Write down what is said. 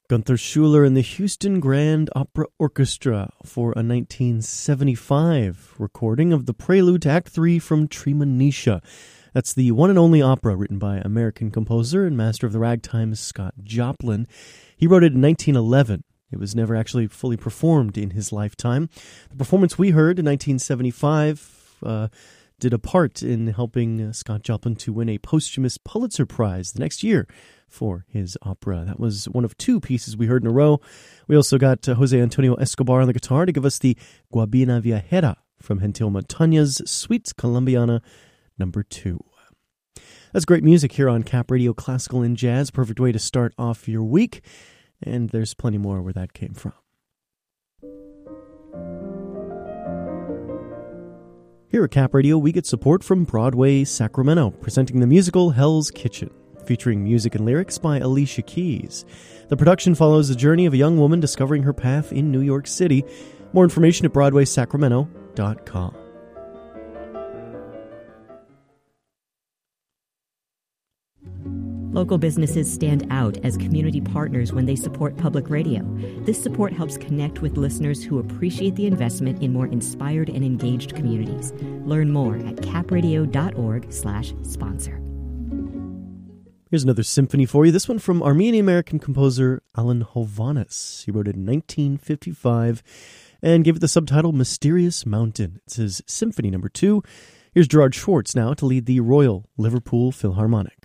Gunther Schuller and the Houston Grand Opera Orchestra for a 1975 recording of the prelude to Act 3 from Treemonisha. That's the one and only opera written by American composer and master of the ragtime Scott Joplin. He wrote it in 1911. It was never actually fully performed in his lifetime. The performance we heard in 1975 did a part in helping Scott Joplin to win a posthumous Pulitzer Prize the next year for his opera. That was one of two pieces we heard in a row. We also got Jose Antonio Escobar on the guitar to give us the Guabina Viajera from Gentil Montaña's Suite Colombiana No. 2. That's great music here on Cap Radio Classical and Jazz. Perfect way to start off your week. And there's plenty more where that came from. Here at Cap Radio, we get support from Broadway Sacramento, presenting the musical Hell's Kitchen, featuring music and lyrics by Alicia Keys. The production follows the journey of a young woman discovering her path in New York City. More information at BroadwaySacramento.com. Local businesses stand out as community partners when they support public radio. This support helps connect with listeners who appreciate the investment in more inspired and engaged communities. Learn more at capradio.org/sponsor. Here's another symphony for you. This one from Armenian-American composer Alan Hovhaness. He wrote it in 1955 and gave it the subtitle Mysterious Mountain. It's his Symphony No. 2. Here's Gerard Schwartz now to lead the Royal Liverpool Philharmonic.